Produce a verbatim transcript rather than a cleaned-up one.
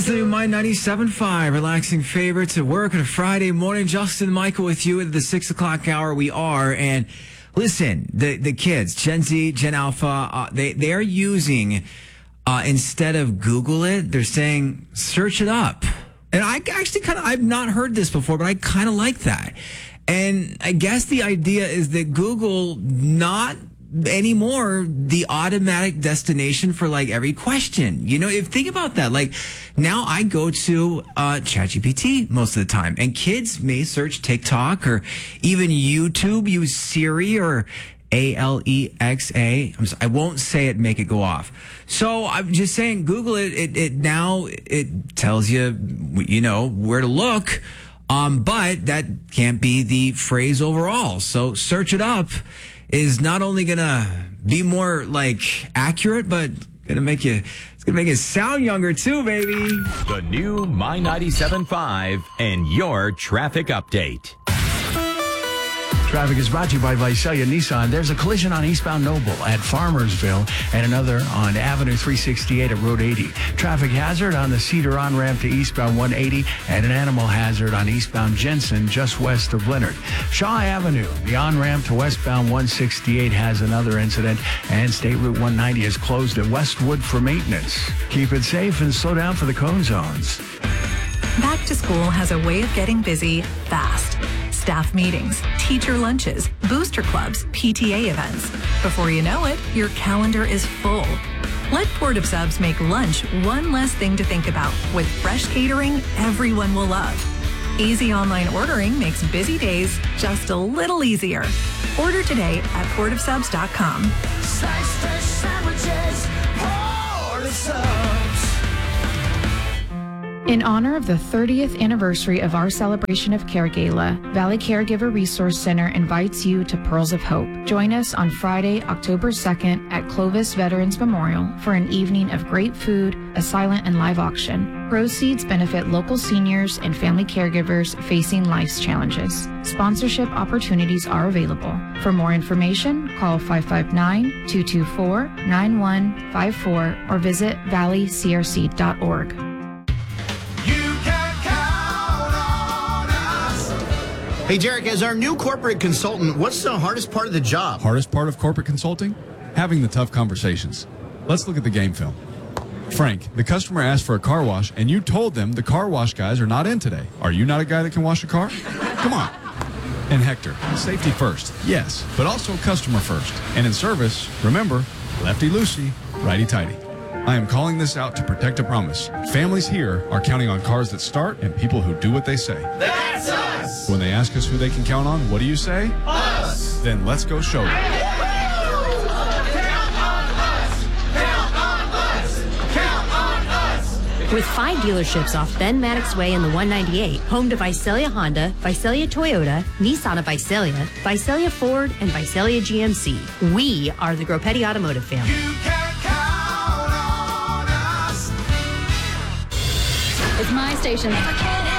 It's the new My ninety-seven point five, relaxing favorites at work on a Friday morning. Justin Michael with you at the six o'clock hour. We are. And listen, the, the kids, Gen Z, Gen Alpha, uh, they, they're using, uh, instead of Google it, they're saying, search it up. And I actually kind of, I've not heard this before, but I kind of like that. And I guess the idea is that Google not anymore the automatic destination for like every question. You know, if think about that, like now I go to uh ChatGPT most of the time, and kids may search TikTok or even YouTube, use Siri or A L E X A. I'm sorry, I won't say it, make it go off. So I'm just saying, Google it. It, it now it tells you, you know, where to look. Um, but that can't be the phrase overall. So search it up is not only gonna be more like accurate, but gonna make you, it's gonna make it sound younger too, baby. The new My ninety-seven point five and your traffic update. Traffic is brought to you by Visalia Nissan. There's a collision on eastbound Noble at Farmersville and another on Avenue three sixty-eight at Road eighty. Traffic hazard on the Cedar on-ramp to eastbound one eighty and an animal hazard on eastbound Jensen just west of Leonard. Shaw Avenue, the on-ramp to westbound one sixty-eight has another incident, and State Route one ninety is closed at Westwood for maintenance. Keep it safe and slow down for the cone zones. Back to school has a way of getting busy fast. Staff meetings, teacher lunches, booster clubs, P T A events. Before you know it, your calendar is full. Let Port of Subs make lunch one less thing to think about with fresh catering everyone will love. Easy online ordering makes busy days just a little easier. Order today at port of subs dot com. Slice fresh sandwiches, Port of Subs. In honor of the thirtieth anniversary of our Celebration of Care Gala, Valley Caregiver Resource Center invites you to Pearls of Hope. Join us on Friday, October second at Clovis Veterans Memorial for an evening of great food, a silent and live auction. Proceeds benefit local seniors and family caregivers facing life's challenges. Sponsorship opportunities are available. For more information, call five five nine, two two four, nine one five four or visit valley c r c dot org. Hey, Derek, as our new corporate consultant, what's the hardest part of the job? Hardest part of corporate consulting? Having the tough conversations. Let's look at the game film. Frank, the customer asked for a car wash, and you told them the car wash guys are not in today. Are you not a guy that can wash a car? Come on. And Hector, safety first, yes, but also customer first. And in service, remember, lefty-loosey, righty-tighty. I am calling this out to protect a promise. Families here are counting on cars that start and people who do what they say. That's us! When they ask us who they can count on, what do you say? Us! Then let's go show them. Count on us! Count on us! Count on us! With five dealerships off Ben Maddox Way in the one ninety-eight, home to Visalia Honda, Visalia Toyota, Nissan of Visalia, Visalia Ford, and Visalia G M C. We are the Groppetti Automotive family. You can count on us! It's my station.